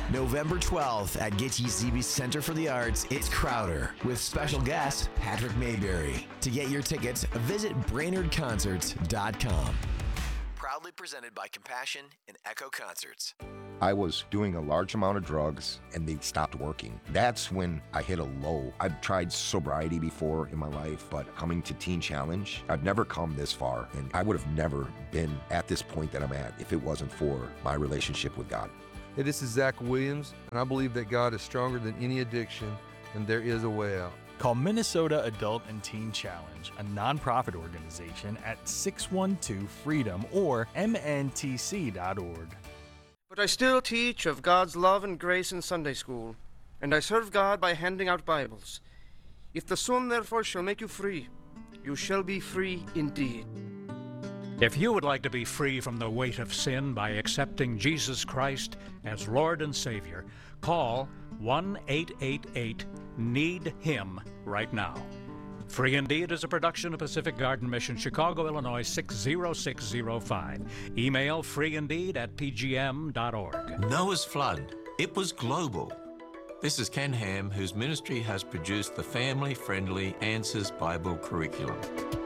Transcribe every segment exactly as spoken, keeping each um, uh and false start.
November twelfth at Gitche Zebe Center for the Arts, it's Crowder with special guest Patrick Mayberry. To get your tickets, visit Brainerd Concerts dot com. Proudly presented by Compassion and Echo Concerts. I was doing a large amount of drugs and they stopped working. That's when I hit a low. I've tried sobriety before in my life, but coming to Teen Challenge, I've never come this far, and I would have never been at this point that I'm at if it wasn't for my relationship with God. Hey, this is Zach Williams, and I believe that God is stronger than any addiction, and there is a way out. Call Minnesota Adult and Teen Challenge, a nonprofit organization, at six one two freedom or M N T C dot org. But I still teach of God's love and grace in Sunday school, and I serve God by handing out Bibles. If the Son therefore shall make you free, you shall be free indeed. If you would like to be free from the weight of sin by accepting Jesus Christ as Lord and Savior, call one eight eight eight need him right now. Free Indeed is a production of Pacific Garden Mission, Chicago, Illinois six zero six zero five. Email freeindeed at p g m dot org. Noah's flood. It was global. This is Ken Ham, whose ministry has produced the family-friendly Answers Bible curriculum.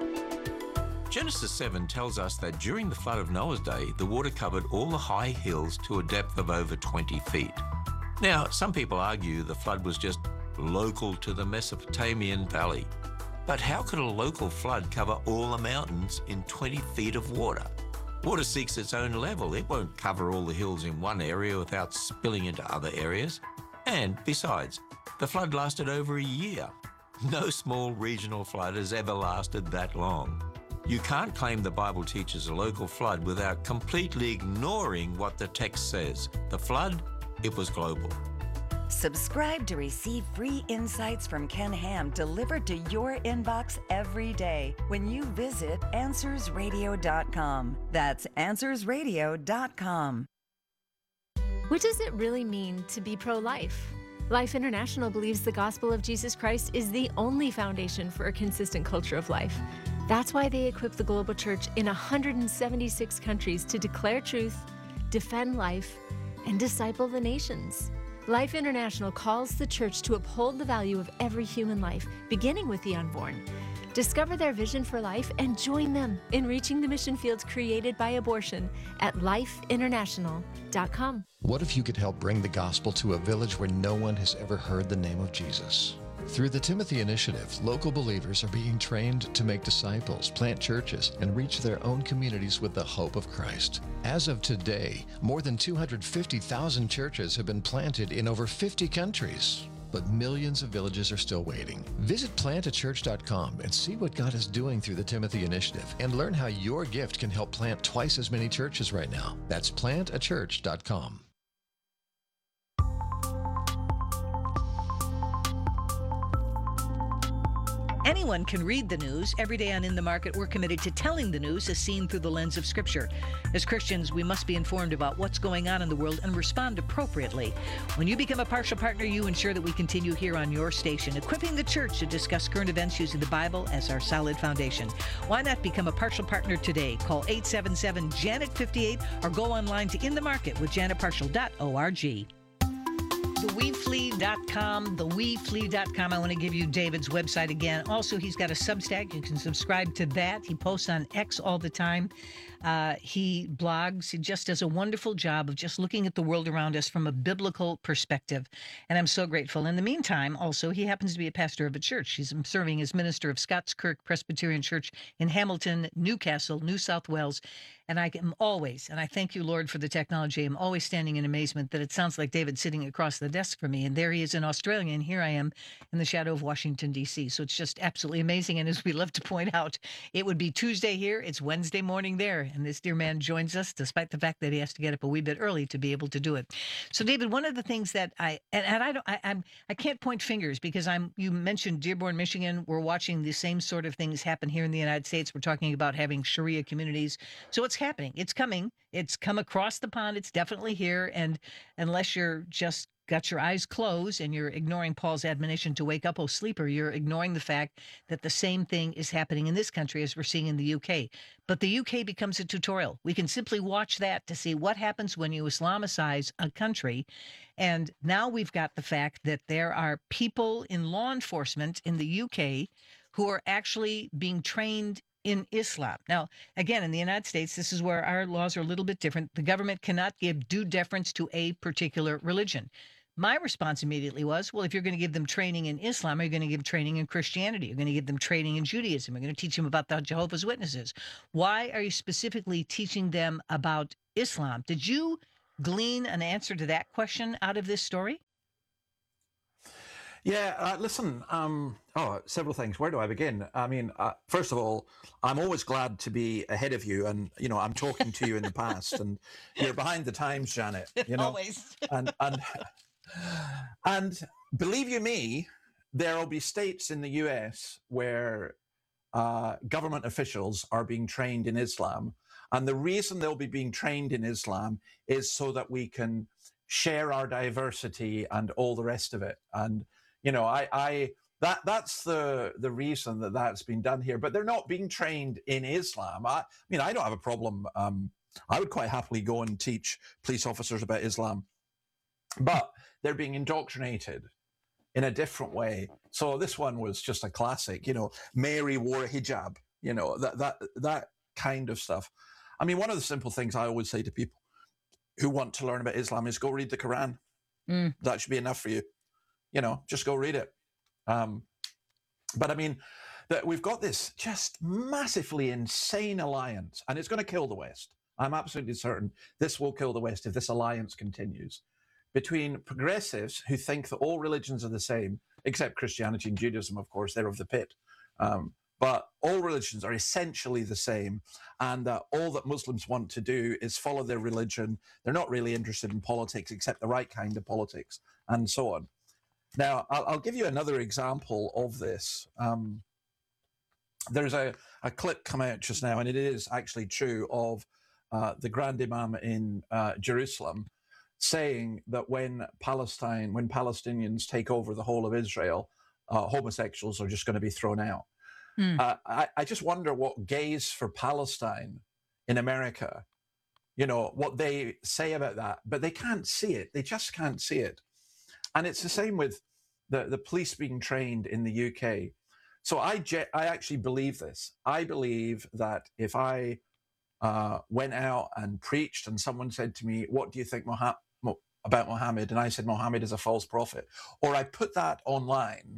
Genesis seven tells us that during the flood of Noah's day, the water covered all the high hills to a depth of over twenty feet. Now, some people argue the flood was just local to the Mesopotamian valley. But how could a local flood cover all the mountains in twenty feet of water? Water seeks its own level. It won't cover all the hills in one area without spilling into other areas. And besides, the flood lasted over a year. No small regional flood has ever lasted that long. You can't claim the Bible teaches a local flood without completely ignoring what the text says. The flood, it was global. Subscribe to receive free insights from Ken Ham delivered to your inbox every day when you visit answers radio dot com. That's answers radio dot com. What does it really mean to be pro-life? Life International believes the gospel of Jesus Christ is the only foundation for a consistent culture of life. That's why they equip the global church in one hundred seventy-six countries to declare truth, defend life, and disciple the nations. Life International calls the church to uphold the value of every human life, beginning with the unborn. Discover their vision for life and join them in reaching the mission fields created by abortion at life international dot com. What if you could help bring the gospel to a village where no one has ever heard the name of Jesus? Through the Timothy Initiative, local believers are being trained to make disciples, plant churches, and reach their own communities with the hope of Christ. As of today, more than two hundred fifty thousand churches have been planted in over fifty countries. But millions of villages are still waiting. Visit plant a church dot com and see what God is doing through the Timothy Initiative and learn how your gift can help plant twice as many churches right now. That's plant a church dot com. Anyone can read the news. Every day on In the Market, we're committed to telling the news as seen through the lens of Scripture. As Christians, we must be informed about what's going on in the world and respond appropriately. When you become a partial partner, you ensure that we continue here on your station, equipping the church to discuss current events using the Bible as our solid foundation. Why not become a partial partner today? Call eight seven seven, Janet fifty-eight or go online to in the market with janet partial dot org. the we flee dot com, the we flee dot com. I want to give you David's website again. Also, he's got a Substack. You can subscribe to that. He posts on X all the time. Uh, he blogs. He just does a wonderful job of just looking at the world around us from a biblical perspective. And I'm so grateful. In the meantime, also, he happens to be a pastor of a church. He's serving as minister of Scott's Kirk Presbyterian Church in Hamilton, Newcastle, New South Wales. And I am always, and I thank you, Lord, for the technology, I'm always standing in amazement that it sounds like David sitting across the desk from me. And there he is in Australia, and here I am in the shadow of Washington, D C. So it's just absolutely amazing. And as we love to point out, it would be Tuesday here. It's Wednesday morning there. And this dear man joins us, despite the fact that he has to get up a wee bit early to be able to do it. So, David, one of the things that I, and, and I don't, I, I'm, I can't point fingers because I'm, you mentioned Dearborn, Michigan. We're watching the same sort of things happen here in the United States. We're talking about having Sharia communities. So it's happening. It's coming. It's come across the pond. It's definitely here. And unless you're just got your eyes closed and you're ignoring Paul's admonition to wake up, O sleeper, you're ignoring the fact that the same thing is happening in this country as we're seeing in the U K. But the U K becomes a tutorial. We can simply watch that to see what happens when you Islamicize a country. And now we've got the fact that there are people in law enforcement in the U K who are actually being trained in Islam. Now, again, in the United States, this is where our laws are a little bit different. The government cannot give due deference to a particular religion. My response immediately was, well, if you're going to give them training in Islam, are you going to give training in Christianity? You're going to give them training in Judaism. You're going to teach them about the Jehovah's Witnesses. Why are you specifically teaching them about Islam? Did you glean an answer to that question out of this story? Yeah, uh, listen, um, oh, several things. Where do I begin? I mean, uh, first of all, I'm always glad to be ahead of you. And, you know, I'm talking to you in the past and you're behind the times, Janet, you know, Always. and, and, and believe you me, there will be states in the U S where uh, government officials are being trained in Islam. And the reason they'll be being trained in Islam is so that we can share our diversity and all the rest of it. And, you know, I, I that that's the the reason that that's been done here. But they're not being trained in Islam. I, I mean, I don't have a problem. Um, I would quite happily go and teach police officers about Islam, but they're being indoctrinated in a different way. So this one was just a classic. You know, Mary wore a hijab. You know, that that that kind of stuff. I mean, one of the simple things I always say to people who want to learn about Islam is go read the Quran. Mm. That should be enough for you. You know, just go read it. Um, but I mean, that we've got this just massively insane alliance, and it's going to kill the West. I'm absolutely certain this will kill the West if this alliance continues between progressives who think that all religions are the same, except Christianity and Judaism, of course, they're of the pit. Um, but all religions are essentially the same, and that all that Muslims want to do is follow their religion. They're not really interested in politics, except the right kind of politics, and so on. Now, I'll, I'll give you another example of this. Um, there's a, a clip come out just now, and it is actually true, of uh, the Grand Imam in uh, Jerusalem saying that when Palestine, when Palestinians take over the whole of Israel, uh, homosexuals are just going to be thrown out. Hmm. Uh, I, I just wonder what Gays for Palestine in America, you know, what they say about that, but they can't see it. They just can't see it. And it's the same with the, the police being trained in the U K. So I, je- I actually believe this. I believe that if I uh, went out and preached and someone said to me, what do you think Moha- Mo- about Muhammad? And I said, Muhammad is a false prophet. Or I put that online,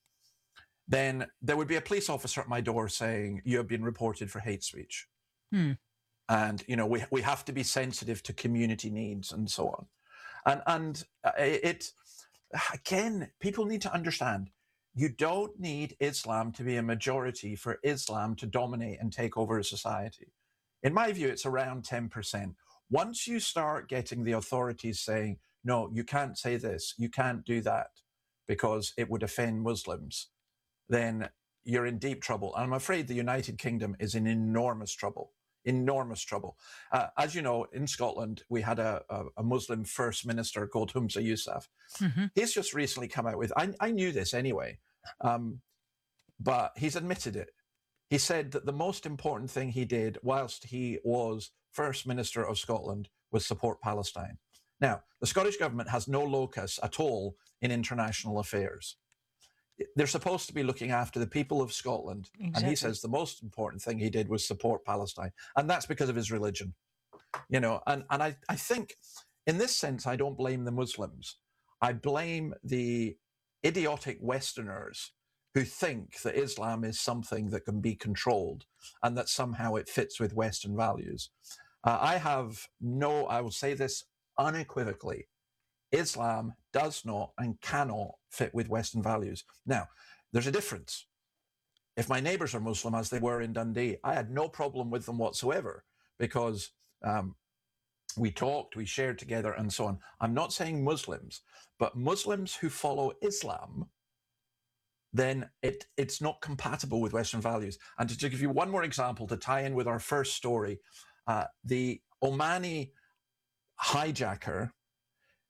then there would be a police officer at my door saying, you have been reported for hate speech. Hmm. And, you know, we, we have to be sensitive to community needs and so on. And, and it, again, people need to understand, you don't need Islam to be a majority for Islam to dominate and take over a society. In my view, it's around ten percent. Once you start getting the authorities saying, no, you can't say this, you can't do that, because it would offend Muslims, then you're in deep trouble. And I'm afraid the United Kingdom is in enormous trouble, enormous trouble. Uh, as you know, in Scotland, we had a, a, a Muslim first minister called Humza Yousaf. Mm-hmm. He's just recently come out with, I, I knew this anyway, um, but he's admitted it. He said that the most important thing he did whilst he was First Minister of Scotland was support Palestine. Now, the Scottish government has no locus at all in international affairs. They're supposed to be looking after the people of Scotland. Exactly. And he says the most important thing he did was support Palestine. And that's because of his religion. You know, and, and I, I think in this sense, I don't blame the Muslims. I blame the idiotic Westerners who think that Islam is something that can be controlled and that somehow it fits with Western values. Uh, I have no, I will say this unequivocally, Islam does not and cannot fit with Western values. Now, there's a difference. If my neighbors are Muslim, as they were in Dundee, I had no problem with them whatsoever, because um, we talked, we shared together, and so on. I'm not saying Muslims, but Muslims who follow Islam, then it, it's not compatible with Western values. And to, to give you one more example to tie in with our first story, uh, the Omani hijacker,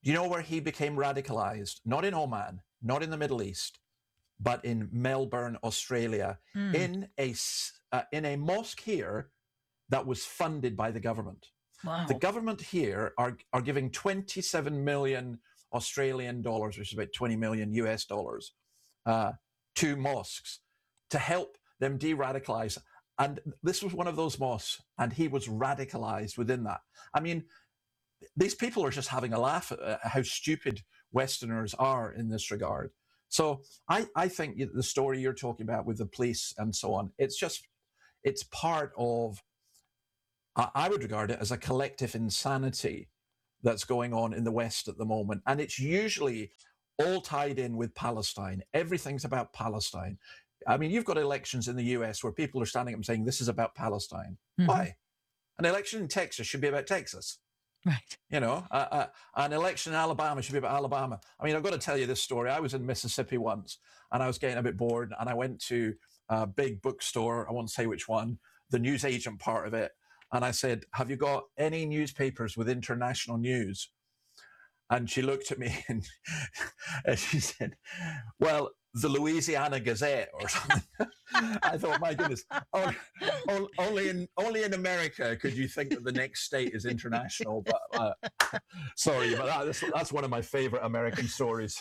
Do you know where he became radicalized? Not in Oman, not in the Middle East, but in Melbourne, Australia, Mm. in a s- uh, in a mosque here that was funded by the government. Wow. The government here are are giving twenty-seven million Australian dollars, which is about twenty million U S dollars, uh, to mosques to help them de-radicalize. And this was one of those mosques, and he was radicalized within that. I mean, these people are just having a laugh at how stupid Westerners are in this regard. So I, I think the story you're talking about with the police and so on, it's just, it's part of, I I would regard it as a collective insanity that's going on in the West at the moment. And it's usually all tied in with Palestine. Everything's about Palestine. I mean, you've got elections in the U S where people are standing up and saying, this is about Palestine. Mhm. Why? An election in Texas should be about Texas. Right. You know, uh, uh, an election in Alabama should be about Alabama. I mean, I've got to tell you this story. I was in Mississippi once, and I was getting a bit bored, and I went to a big bookstore. I won't say which one, the newsagent part of it. And I said, have you got any newspapers with international news? And she looked at me and, and she said, well, the Louisiana Gazette or something. I thought, my goodness, oh, oh, only in only in America could you think that the next state is international. But uh, sorry, but that, that's, that's one of my favorite American stories.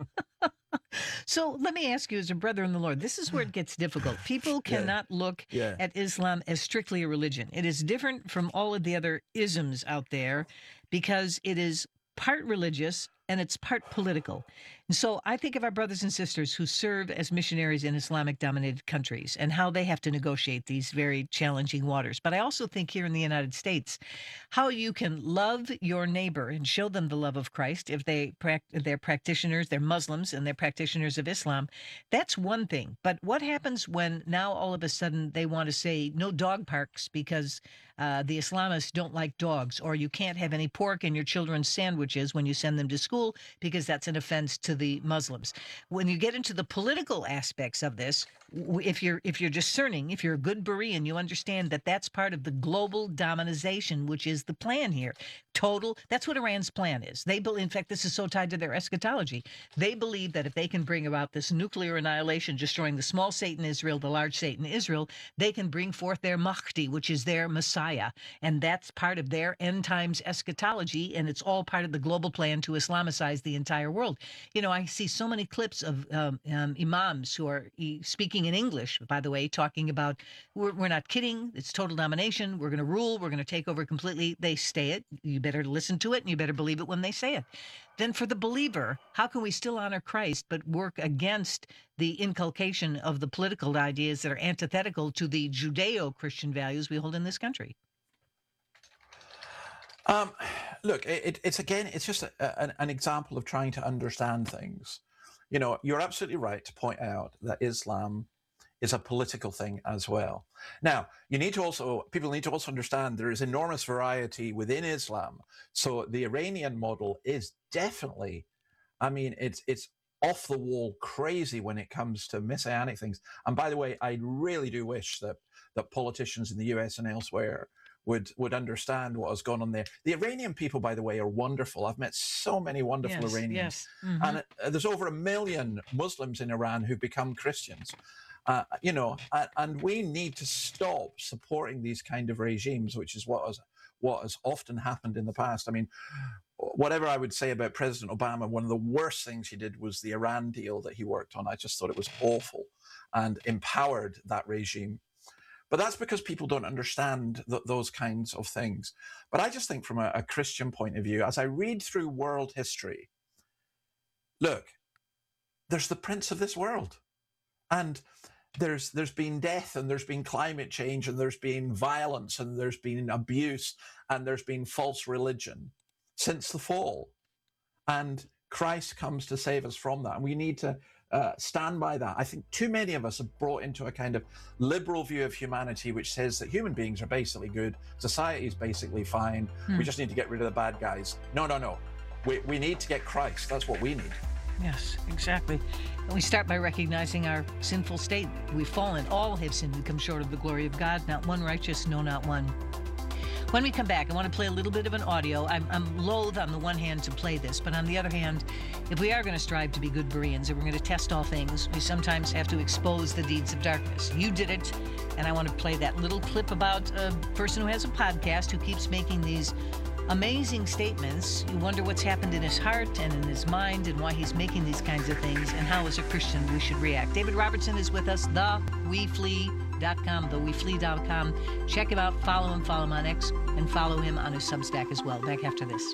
So let me ask you, as a brother in the Lord, this is where it gets difficult. People cannot yeah. look yeah. at Islam as strictly a religion. It is different from all of the other isms out there because it is part religious and it's part political. And so I think of our brothers and sisters who serve as missionaries in Islamic-dominated countries and how they have to negotiate these very challenging waters. But I also think here in the United States, how you can love your neighbor and show them the love of Christ if they they're practitioners, they're Muslims, and they're practitioners of Islam. That's one thing. But what happens when now all of a sudden they want to say no dog parks because uh, the Islamists don't like dogs, or you can't have any pork in your children's sandwiches when you send them to school because that's an offense to the Muslims. When you get into the political aspects of this, if you're if you're discerning, if you're a good Berean, you understand that that's part of the global dominization, which is the plan here. Total, that's what Iran's plan is. They believe, in fact, this is so tied to their eschatology. They believe that if they can bring about this nuclear annihilation, destroying the small Satan Israel, the large Satan Israel, they can bring forth their Mahdi, which is their Messiah. And that's part of their end times eschatology, and it's all part of the global plan to Islamicize the entire world. You know, I see so many clips of um, um, imams who are e- speaking in English, by the way, talking about, we're, we're not kidding, it's total domination, we're going to rule, we're going to take over completely. They say it. You better listen to it, and you better believe it when they say it. Then for the believer, how can we still honor Christ but work against the inculcation of the political ideas that are antithetical to the Judeo-Christian values we hold in this country? Um, look, it, it's again, it's just a, an, an example of trying to understand things. You know, you're absolutely right to point out that Islam is a political thing as well. Now, you need to also, people need to also understand there is enormous variety within Islam. So the Iranian model is definitely, I mean, it's it's off the wall crazy when it comes to messianic things. And by the way, I really do wish that that politicians in the U S and elsewhere would would understand what has gone on there. The Iranian people, by the way, are wonderful. I've met so many wonderful yes, Iranians. Yes. Mm-hmm. And uh, there's over a million Muslims in Iran who've become Christians. Uh, you know, and, and we need to stop supporting these kind of regimes, which is what has, what has often happened in the past. I mean, whatever I would say about President Obama, one of the worst things he did was the Iran deal that he worked on. I just thought it was awful and empowered that regime. But that's because people don't understand th- those kinds of things. But I just think from a, a Christian point of view, as I read through world history, look, there's the prince of this world. And there's there's been death, and there's been climate change, and there's been violence, and there's been abuse, and there's been false religion since the fall. And Christ comes to save us from that. And we need to uh, stand by that. I think too many of us have brought into a kind of liberal view of humanity, which says that human beings are basically good, society is basically fine, hmm. we just need to get rid of the bad guys. No, no, no. We, we need to get Christ. That's what we need. Yes, exactly. And we start by recognizing our sinful state. We've fallen. All have sinned and come short of the glory of God. Not one righteous, no, not one. When we come back, I want to play a little bit of an audio. I'm, I'm loath on the one hand to play this, but on the other hand, if we are going to strive to be good Bereans and we're going to test all things, we sometimes have to expose the deeds of darkness. You did it, and I want to play that little clip about a person who has a podcast who keeps making these amazing statements. You wonder what's happened in his heart and in his mind and why he's making these kinds of things and how, as a Christian, we should react. David Robertson is with us, the we flee dot com, the we flee dot com. Check him out, follow him, follow him on X, and follow him on his Substack as well. Back after this.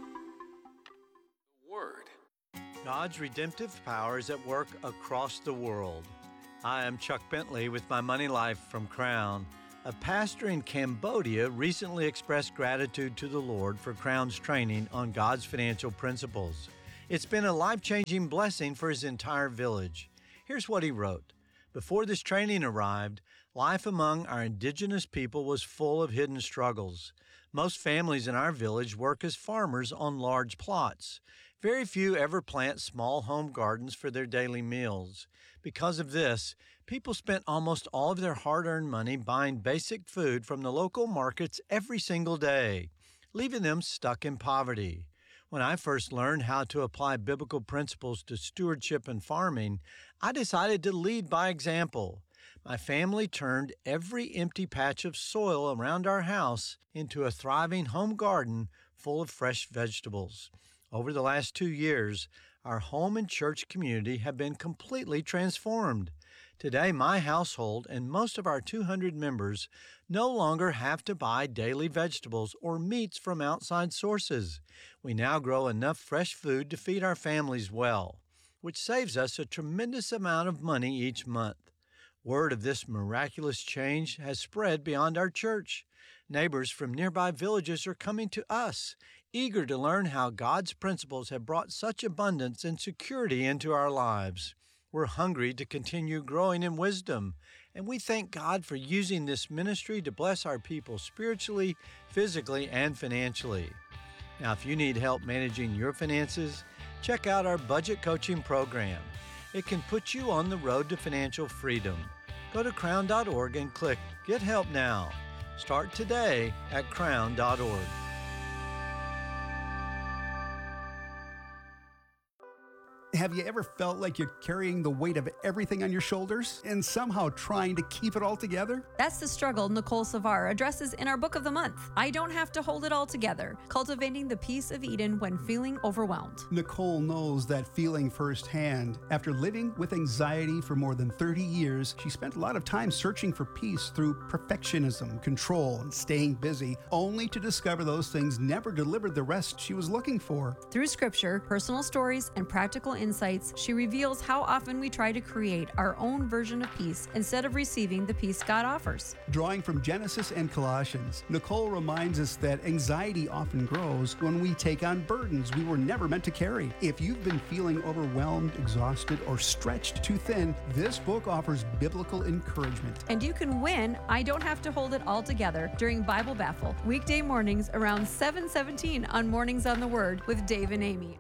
Word. God's redemptive power is at work across the world. I am Chuck Bentley with my Money Life from Crown. A pastor in Cambodia recently expressed gratitude to the Lord for Crown's training on God's financial principles. It's been a life-changing blessing for his entire village. Here's what he wrote. Before this training arrived, life among our indigenous people was full of hidden struggles. Most families in our village work as farmers on large plots. Very few ever plant small home gardens for their daily meals. Because of this, people spent almost all of their hard-earned money buying basic food from the local markets every single day, leaving them stuck in poverty. When I first learned how to apply biblical principles to stewardship and farming, I decided to lead by example. My family turned every empty patch of soil around our house into a thriving home garden full of fresh vegetables. Over the last two years, our home and church community have been completely transformed. Today, my household and most of our two hundred members no longer have to buy daily vegetables or meats from outside sources. We now grow enough fresh food to feed our families well, which saves us a tremendous amount of money each month. Word of this miraculous change has spread beyond our church. Neighbors from nearby villages are coming to us, eager to learn how God's principles have brought such abundance and security into our lives. We're hungry to continue growing in wisdom, and we thank God for using this ministry to bless our people spiritually, physically, and financially. Now, if you need help managing your finances, check out our budget coaching program. It can put you on the road to financial freedom. Go to crown dot org and click Get Help Now. Start today at crown dot org. Have you ever felt like you're carrying the weight of everything on your shoulders and somehow trying to keep it all together? That's the struggle Nicole Savar addresses in our book of the month, I Don't Have to Hold It All Together, Cultivating the Peace of Eden When Feeling Overwhelmed. Nicole knows that feeling firsthand. After living with anxiety for more than thirty years, she spent a lot of time searching for peace through perfectionism, control, and staying busy, only to discover those things never delivered the rest she was looking for. Through scripture, personal stories, and practical insights, she reveals how often we try to create our own version of peace instead of receiving the peace God offers. Drawing from Genesis and Colossians, Nicole reminds us that anxiety often grows when we take on burdens we were never meant to carry. If you've been feeling overwhelmed, exhausted, or stretched too thin, this book offers biblical encouragement. And you can win I Don't Have to Hold It All Together during Bible Baffle, weekday mornings around seven seventeen on Mornings on the Word with Dave and Amy.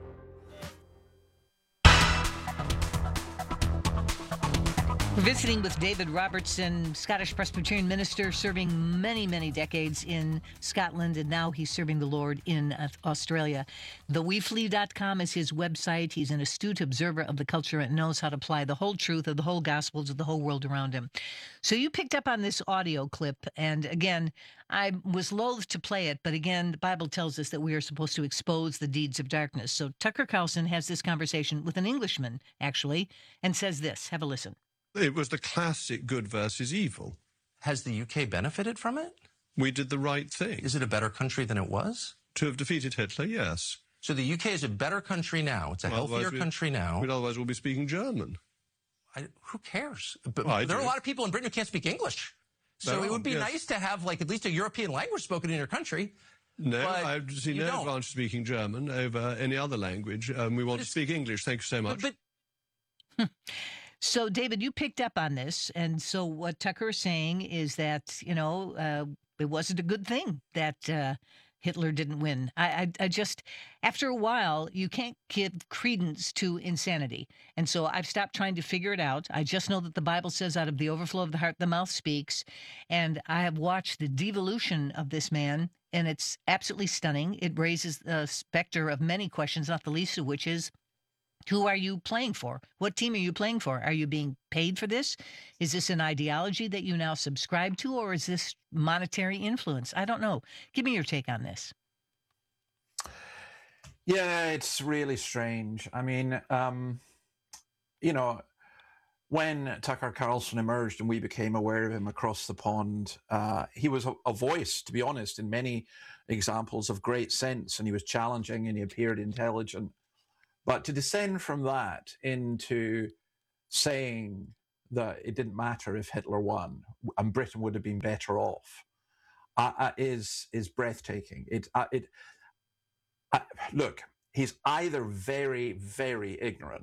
We're visiting with David Robertson, Scottish Presbyterian minister, serving many, many decades in Scotland, and now he's serving the Lord in uh, Australia. the we flee dot com is his website. He's an astute observer of the culture and knows how to apply the whole truth of the whole gospel to the whole world around him. So you picked up on this audio clip, and again, I was loath to play it, but again, the Bible tells us that we are supposed to expose the deeds of darkness. So Tucker Carlson has this conversation with an Englishman, actually, and says this. Have a listen. It was the classic good versus evil. Has the U K benefited from it? We did the right thing. Is it a better country than it was? To have defeated Hitler, yes. So the U K is a better country now. It's a well, healthier we, country now. We'd otherwise we'll be speaking German. I, who cares? But well, there do. are a lot of people in Britain who can't speak English. So there it would be are, yes. nice to have like at least a European language spoken in your country. No, I've seen no advantage speaking German over any other language. Um, we want to speak English. Thank you so much. But, but So, David, you picked up on this, and so what Tucker is saying is that, you know, uh, it wasn't a good thing that uh, Hitler didn't win. I, I, I just, after a while, you can't give credence to insanity. And so I've stopped trying to figure it out. I just know that the Bible says out of the overflow of the heart, the mouth speaks. And I have watched the devolution of this man and it's absolutely stunning. It raises the specter of many questions, not the least of which is, who are you playing for? What team are you playing for? Are you being paid for this? Is this an ideology that you now subscribe to, or is this monetary influence? I don't know. Give me your take on this. Yeah, it's really strange. I mean, um, you know, when Tucker Carlson emerged and we became aware of him across the pond, uh, he was a, a voice, to be honest, in many examples of great sense, and he was challenging and he appeared intelligent. But to descend from that into saying that it didn't matter if Hitler won and Britain would have been better off uh, uh, is is breathtaking. It uh, it uh, look, he's either very, very ignorant